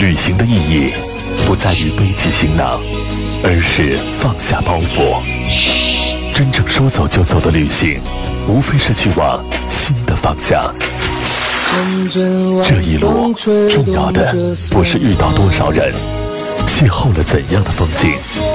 旅行的意义不在于背起行囊，而是放下包袱。真正说走就走的旅行，无非是去往新的方向。这一路重要的不是遇到多少人，邂逅了怎样的风景，